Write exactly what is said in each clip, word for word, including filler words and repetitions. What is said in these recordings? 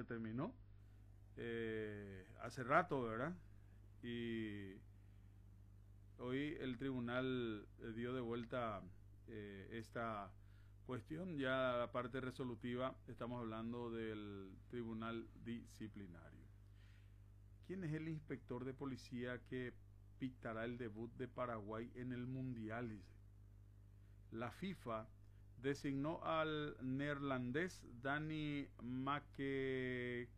se terminó eh, hace rato, ¿verdad? Y hoy el tribunal dio de vuelta eh, esta cuestión. Ya la parte resolutiva, estamos hablando del tribunal disciplinario. ¿Quién es el inspector de policía que pitará el debut de Paraguay en el Mundial? Dice. La FIFA designó al neerlandés Danny Makkelie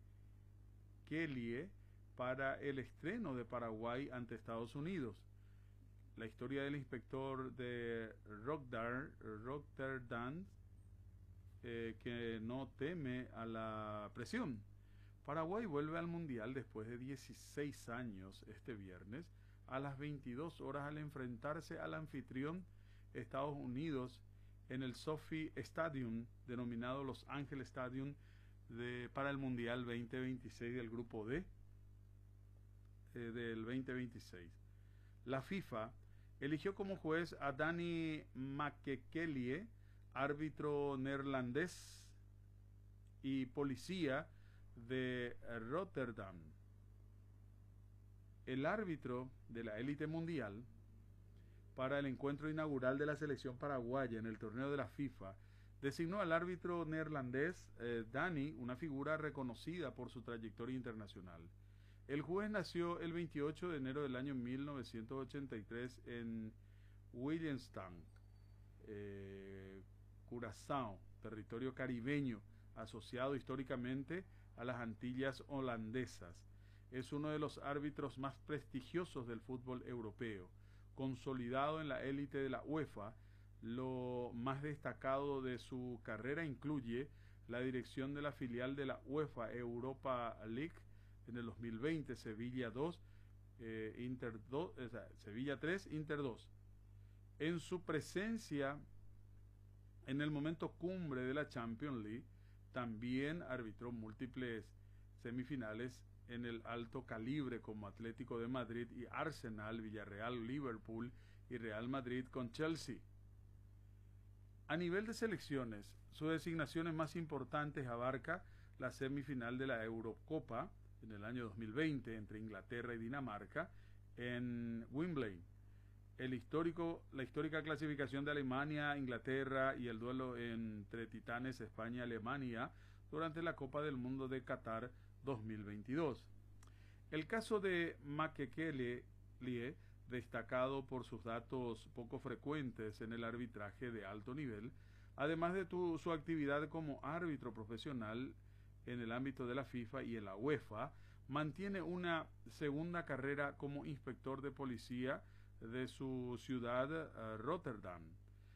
para el estreno de Paraguay ante Estados Unidos. La historia del inspector de Rotterdam, Rotterdam eh, que no teme a la presión. Paraguay vuelve al Mundial después de dieciséis años este viernes a las veintidós horas al enfrentarse al anfitrión Estados Unidos en el SoFi Stadium, denominado Los Ángeles Stadium, de, para el Mundial veinte veintiséis del Grupo D eh, del veinte veintiséis. La FIFA eligió como juez a Danny Makkelie, árbitro neerlandés y policía de Rotterdam. El árbitro de la élite mundial para el encuentro inaugural de la selección paraguaya en el torneo de la FIFA designó al árbitro neerlandés eh, Danny, una figura reconocida por su trayectoria internacional. El juez nació el veintiocho de enero del año mil novecientos ochenta y tres en Willemstad, eh, Curazao, territorio caribeño, asociado históricamente a las Antillas holandesas. Es uno de los árbitros más prestigiosos del fútbol europeo. Consolidado en la élite de la UEFA, lo más destacado de su carrera incluye la dirección de la filial de la UEFA Europa League en el dos mil veinte, Sevilla dos, eh, Inter dos, o sea, Sevilla tres, Inter dos. En su presencia en el momento cumbre de la Champions League, también arbitró múltiples semifinales en el alto calibre como Atlético de Madrid y Arsenal, Villarreal, Liverpool y Real Madrid con Chelsea. A nivel de selecciones, sus designaciones más importantes abarca la semifinal de la Eurocopa en el año dos mil veinte entre Inglaterra y Dinamarca en Wembley, el histórico, la histórica clasificación de Alemania, Inglaterra y el duelo entre titanes España-Alemania durante la Copa del Mundo de Qatar dos mil veintidós. El caso de Makkelie, destacado por sus datos poco frecuentes en el arbitraje de alto nivel, además de tu, su actividad como árbitro profesional en el ámbito de la FIFA y en la UEFA, mantiene una segunda carrera como inspector de policía de su ciudad, uh, Rotterdam.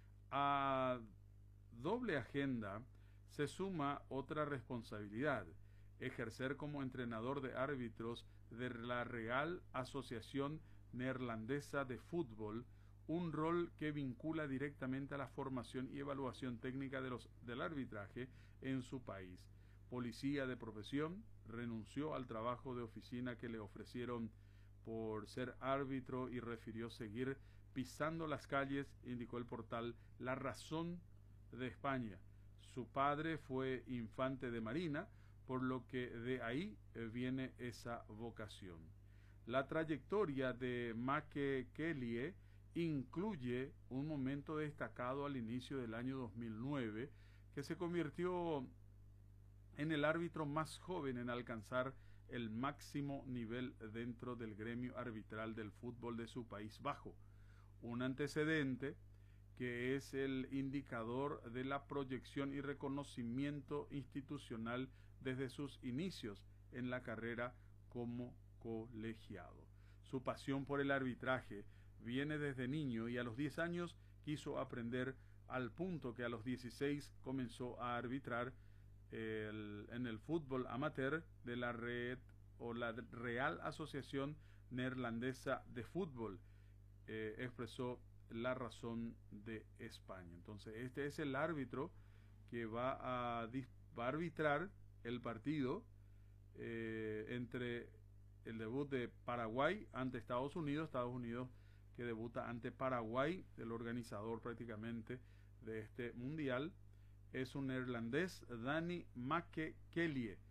A doble agenda se suma otra responsabilidad: ejercer como entrenador de árbitros de la Real Asociación Neerlandesa de Fútbol, un rol que vincula directamente a la formación y evaluación técnica de los, del arbitraje en su país. Policía de profesión, renunció al trabajo de oficina que le ofrecieron por ser árbitro y refirió seguir pisando las calles, indicó el portal La Razón de España. Su padre fue infante de marina, por lo que de ahí viene esa vocación. La trayectoria de Makkelie incluye un momento destacado al inicio del año dos mil nueve, que se convirtió en el árbitro más joven en alcanzar el máximo nivel dentro del gremio arbitral del fútbol de su País Bajo, un antecedente que es el indicador de la proyección y reconocimiento institucional desde sus inicios en la carrera como colegiado. Su pasión por el arbitraje viene desde niño y a los diez años quiso aprender, al punto que a los dieciséis comenzó a arbitrar el, en el fútbol amateur de la red o la Real Asociación Neerlandesa de Fútbol, eh, expresó La Razón de España. Entonces este es el árbitro que va a, va a arbitrar el partido eh, entre el debut de Paraguay ante Estados Unidos, Estados Unidos que debuta ante Paraguay, el organizador prácticamente de este mundial. Es un neerlandés, Danny Makkelie.